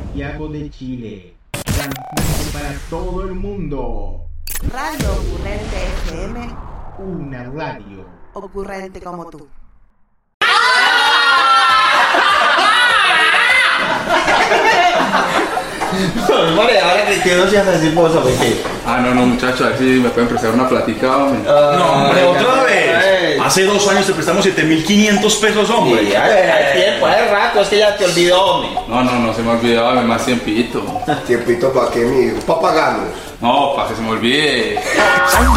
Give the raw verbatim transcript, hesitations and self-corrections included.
Santiago de Chile. Transmite para todo el mundo. Radio Ocurrente F M. Una radio ocurrente como tú. Vale, ahora que quedó ya así por eso, ¿qué? Ah, no, no, muchachos, a ver si me pueden prestar una platica, hombre. Uh, no, hombre, otra vez. Ay. Hace dos años te prestamos siete mil quinientos pesos, hombre. Sí, hay, hay tiempo, hay rato, es que ya te olvidó, hombre. No, no, no se me olvidaba, más tiempito. ¿Tiempito para qué, mijo? ¿Para pagarnos? No, para que se me olvide. Ay,